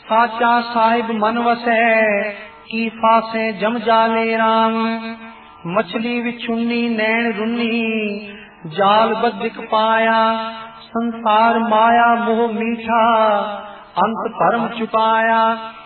साचा साहिब मन वसै की फासे जम जाले राम। मछली विछुन्नी नैन रुन्नी जाल बदिक पाया। संसार माया मोह मीठा अंत परम चुकाया।